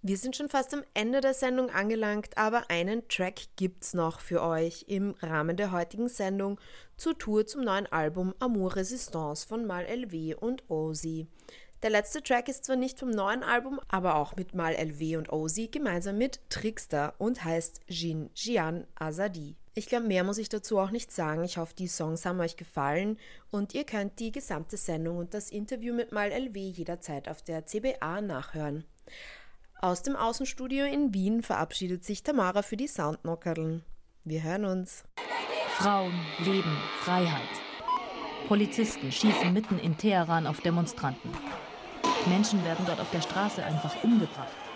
Wir sind schon fast am Ende der Sendung angelangt, aber einen Track gibt's noch für euch im Rahmen der heutigen Sendung zur Tour zum neuen Album Amour Resistance von Mal LW und Ozzy. Der letzte Track ist zwar nicht vom neuen Album, aber auch mit Mal LW und Ozzy gemeinsam mit Trickster und heißt Jin Jian Azadi. Ich glaube, mehr muss ich dazu auch nicht sagen. Ich hoffe, die Songs haben euch gefallen und ihr könnt die gesamte Sendung und das Interview mit Mal LW jederzeit auf der CBA nachhören. Aus dem Außenstudio in Wien verabschiedet sich Tamara für die Soundknockerln. Wir hören uns. Frauen, Leben, Freiheit. Polizisten schießen mitten in Teheran auf Demonstranten. Menschen werden dort auf der Straße einfach umgebracht.